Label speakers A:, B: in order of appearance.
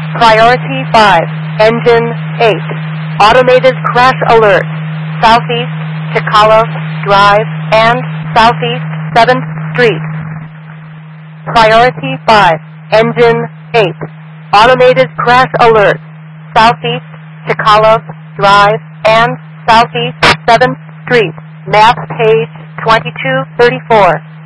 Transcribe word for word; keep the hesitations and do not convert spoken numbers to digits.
A: Priority five, Engine eight. Automated crash alert. Southeast Chicalov Drive and Southeast seventh Street. Priority five, Engine eight. Automated crash alert. Southeast Chicalov Drive and Southeast seventh Street. Map page twenty-two thirty-four.